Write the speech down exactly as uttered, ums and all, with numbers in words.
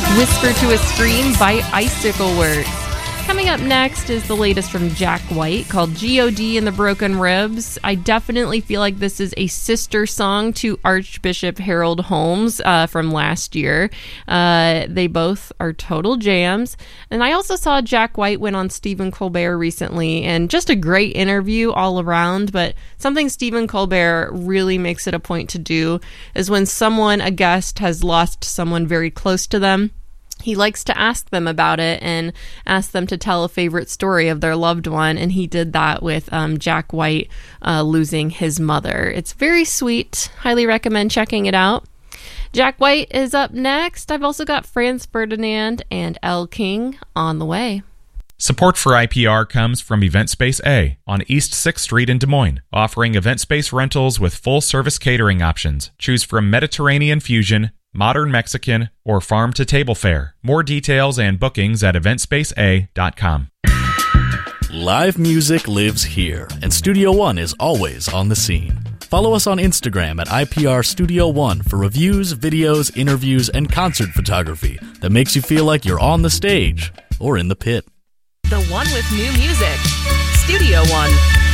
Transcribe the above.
Whisper to a Scream by Icicle Works. Coming up next is the latest from Jack White called G O D and the Broken Ribs. I definitely feel like this is a sister song to Archbishop Harold Holmes uh, from last year. Uh, they both are total jams. And I also saw Jack White went on Stephen Colbert recently, and just a great interview all around. But something Stephen Colbert really makes it a point to do is when someone, a guest, has lost someone very close to them, he likes to ask them about it and ask them to tell a favorite story of their loved one. And he did that with um, Jack White uh, losing his mother. It's very sweet. Highly recommend checking it out. Jack White is up next. I've also got Franz Ferdinand and Elle King on the way. Support for I P R comes from Event Space A on East sixth Street in Des Moines, offering event space rentals with full-service catering options. Choose from Mediterranean fusion, modern Mexican, or farm-to-table fare. More details and bookings at event space a dot com. Live music lives here, and Studio One is always on the scene. Follow us on Instagram at I P R Studio One for reviews, videos, interviews, and concert photography that makes you feel like you're on the stage or in the pit. The one with new music. Studio One.